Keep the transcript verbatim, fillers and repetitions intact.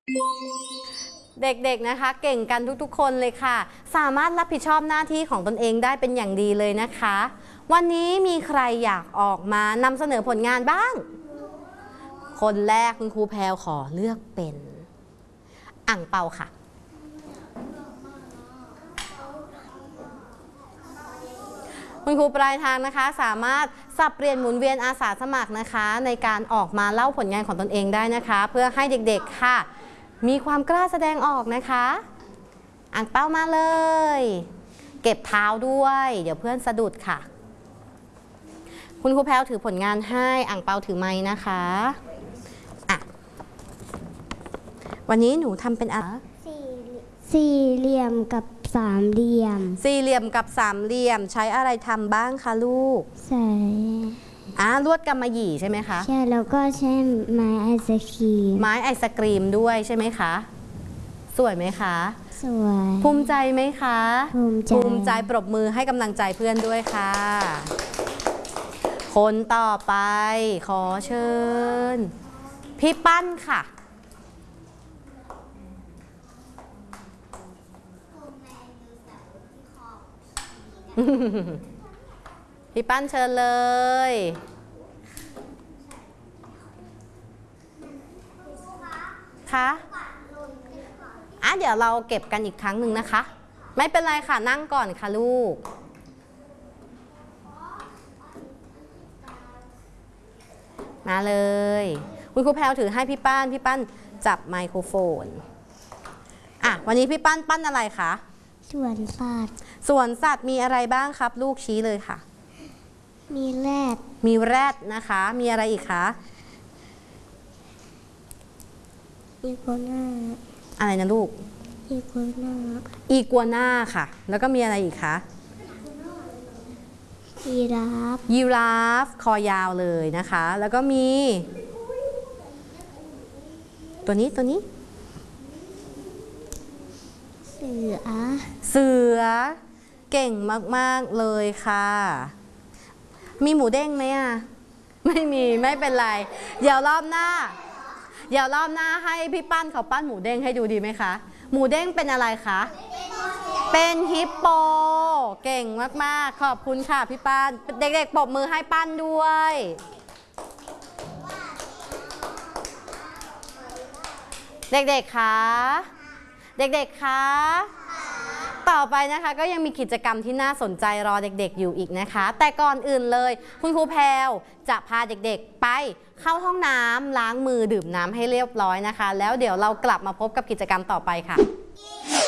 เด็กๆนะคะเก่งกันทุกๆคนเลยค่ะสามารถรับผิดชอบหน้าที่ของตนเองได้เป็นอย่างดีเลยนะคะวันนี้มีใครอยากออกมานำเสนอผลงานบ้างคนแรกคุณครูแพรวขอเลือกเป็นอั่งเปาค่ะคุณครูปลายทางนะคะสามารถสับเปลี่ยนหมุนเวียนอาสาสมัครนะคะในการออกมาเล่าผลงานของตนเองได้นะคะเพื่อให้เด็กๆค่ะมีความกล้าแสดงออกนะคะอั่งเปามาเลยเก็บเท้าด้วยเดี๋ยวเพื่อนสะดุดค่ะคุณครูแพรวถือผลงานให้อั่งเปาถือไม้นะคะอ่ะวันนี้หนูทำเป็นอะไรสี่เหลี่ยมกับสามเหลี่ยมสี่เหลี่ยมกับสามเหลี่ยมใช้อะไรทำบ้างคะลูกใช่อ่าลวดกำมะหยี่ใช่ไหมคะใช่แล้วก็ใช้ไม้ไอศกรีมไม้ไอศกรีมด้วยใช่ไหมคะสวยไหมคะสวยภูมิใจไหมคะภูมิใจภูมิใจปรบมือให้กำลังใจเพื่อนด้วยค่ะคนต่อไปขอเชิญพี่ปั้นค่ะพี่ปั้นเชิญเลยคะอ่ะเดี๋ยวเราเก็บกันอีกครั้งหนึ่งนะคะไม่เป็นไรค่ะนั่งก่อนค่ะลูกมาเลยคุณครูแพรวถือให้พี่ปั้นพี่ปั้นจับไมโครโฟนอ่ะวันนี้พี่ปั้นปั้นอะไรคะสวนสัตว์สวนสัตว์มีอะไรบ้างครับลูกชี้เลยค่ะมีแรดมีแรดนะคะมีอะไรอีกคะอีกัวน่าอะไรนะลูกอีกัวน่าอีกัวน่าค่ะแล้วก็มีอะไรอีกคะยีราฟยีราฟคอยาวเลยนะคะแล้วก็มีตัวนี้ตัวนี้เสือเสือเก่งมากๆเลยค่ะมีหมูเด้งไหมอ่ะไม่มีไม่เป็นไรเดี๋ยวรอบหน้าเดี๋ยวรอบหน้าให้พี่ปั้นเขาปั้นหมูเด้งให้ดูดีไหมคะหมูเด้งเป็นอะไรคะเป็นฮิปโปเก่งมากๆขอบคุณค่ะพี่ปั้นเด็กๆปรบมือให้ปั้นด้วยเด็กๆคะเด็กๆคะต่อไปนะคะก็ยังมีกิจกรรมที่น่าสนใจรอเด็กๆอยู่อีกนะคะแต่ก่อนอื่นเลยคุณครูแพรวจะพาเด็กๆไปเข้าห้องน้ำล้างมือดื่มน้ำให้เรียบร้อยนะคะแล้วเดี๋ยวเรากลับมาพบกับกิจกรรมต่อไปค่ะ